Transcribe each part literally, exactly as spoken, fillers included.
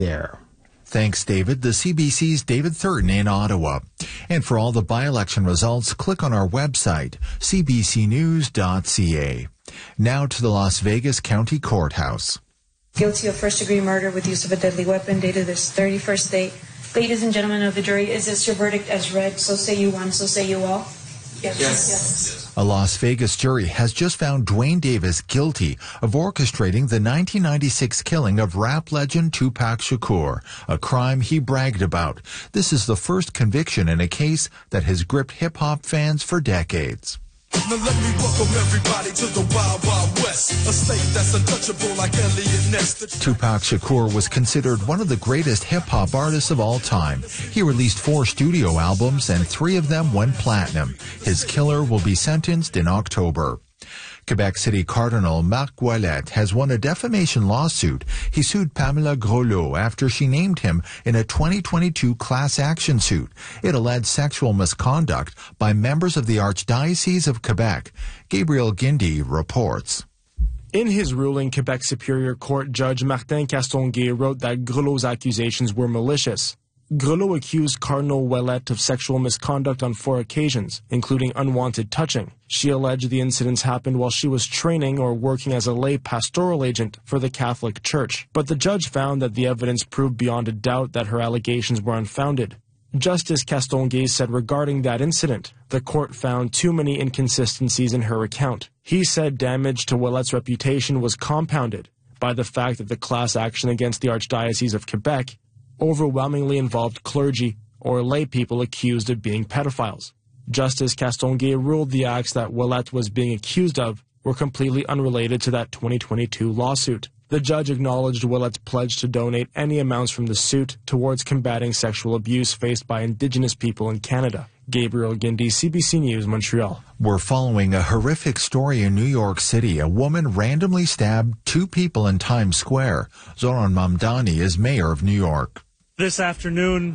there. Thanks, David. The C B C's David Thurton in Ottawa. And for all the by-election results, click on our website, c b c news dot c a. Now to the Las Vegas County Courthouse. Guilty of first-degree murder with use of a deadly weapon, dated this thirty-first date. Ladies and gentlemen of the jury, is this your verdict as read? So say you one, so say you all. Yes. Yes. Yes. A Las Vegas jury has just found Duane Davis guilty of orchestrating the nineteen ninety-six killing of rap legend Tupac Shakur, a crime he bragged about. This is the first conviction in a case that has gripped hip-hop fans for decades. Now let me welcome everybody to the Wild Wild West, a state that's untouchable like Elliot Ness. Tupac Shakur was considered one of the greatest hip-hop artists of all time. He released four studio albums and three of them went platinum. His killer will be sentenced in October. Quebec City Cardinal Marc Ouellet has won a defamation lawsuit. He sued Pamela Groslo after she named him in a twenty twenty-two class action suit. It alleged sexual misconduct by members of the Archdiocese of Quebec. Gabriel Guindy reports. In his ruling, Quebec Superior Court Judge Martin Castonguay wrote that Groslo's accusations were malicious. Groslo accused Cardinal Ouellet of sexual misconduct on four occasions, including unwanted touching. She alleged the incidents happened while she was training or working as a lay pastoral agent for the Catholic Church. But the judge found that the evidence proved beyond a doubt that her allegations were unfounded. Justice Castonguay said regarding that incident, the court found too many inconsistencies in her account. He said damage to Ouellet's reputation was compounded by the fact that the class action against the Archdiocese of Quebec overwhelmingly involved clergy or lay people accused of being pedophiles. Justice Castonguay ruled the acts that Ouellet was being accused of were completely unrelated to that twenty twenty-two lawsuit. The judge acknowledged Ouellet's pledge to donate any amounts from the suit towards combating sexual abuse faced by Indigenous people in Canada. Gabriel Guindy, C B C News, Montreal. We're following a horrific story in New York City. A woman randomly stabbed two people in Times Square. Zoran Mamdani is mayor of New York. This afternoon,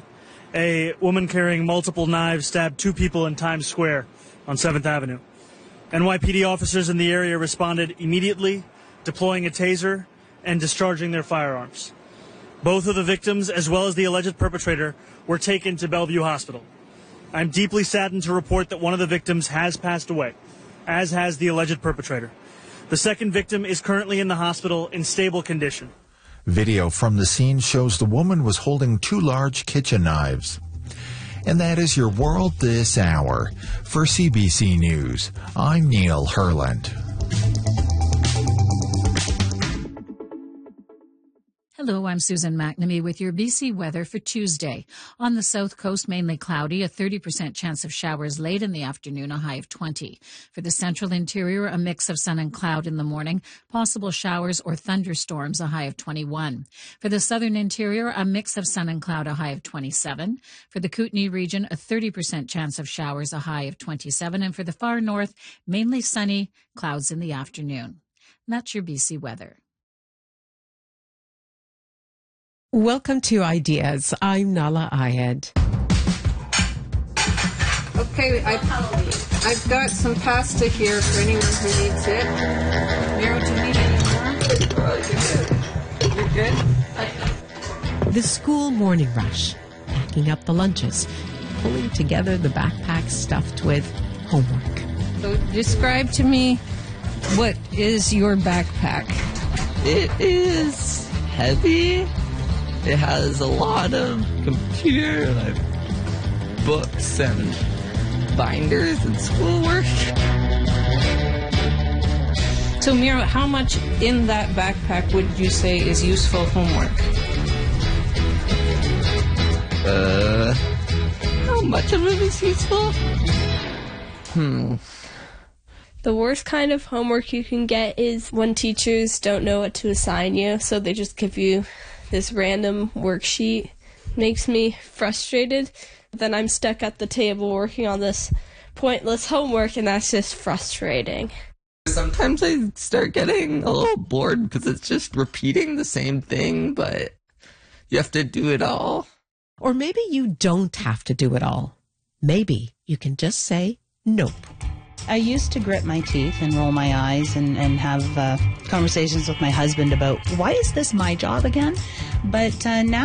a woman carrying multiple knives stabbed two people in Times Square on seventh Avenue. N Y P D officers in the area responded immediately, deploying a taser and discharging their firearms. Both of the victims, as well as the alleged perpetrator, were taken to Bellevue Hospital. I'm deeply saddened to report that one of the victims has passed away, as has the alleged perpetrator. The second victim is currently in the hospital in stable condition. Video from the scene shows the woman was holding two large kitchen knives. And that is your world this hour. For C B C News, I'm Neil Herland. Hello, I'm Susan McNamee with your B C weather for Tuesday. On the south coast, mainly cloudy, a thirty percent chance of showers late in the afternoon, a high of twenty. For the central interior, a mix of sun and cloud in the morning, possible showers or thunderstorms, a high of twenty-one. For the southern interior, a mix of sun and cloud, a high of twenty-seven. For the Kootenay region, a thirty percent chance of showers, a high of twenty-seven. And for the far north, mainly sunny, clouds in the afternoon. And that's your B C weather. Welcome to Ideas. I'm Nala Ayed. Okay, I've, I've got some pasta here for anyone who needs it. Miro, do you need any more? You're good? The school morning rush, packing up the lunches, pulling together the backpacks stuffed with homework. So describe to me, what is your backpack? It is heavy. It has a lot of computer, like books and binders and schoolwork. So, Miro, how much in that backpack would you say is useful homework? Uh, how much of it is useful? Hmm. The worst kind of homework you can get is when teachers don't know what to assign you, so they just give you this random worksheet. Makes me frustrated. Then I'm stuck at the table working on this pointless homework, and that's just frustrating. Sometimes I start getting a little bored because it's just repeating the same thing, but you have to do it all. Or maybe you don't have to do it all. Maybe you can just say nope. I used to grit my teeth and roll my eyes and, and have uh, conversations with my husband about, why is this my job again? But uh, now